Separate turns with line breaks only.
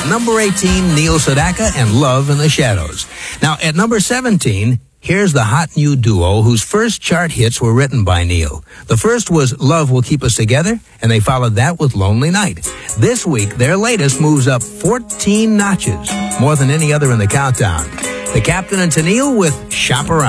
number 18, Neil Sedaka and Love in the Shadows. Now, at number 17, here's the hot new duo whose first chart hits were written by Neil. The first was Love Will Keep Us Together, and they followed that with Lonely Night. This week, their latest moves up 14 notches, more than any other in the countdown. The Captain and Tennille with Shop Around.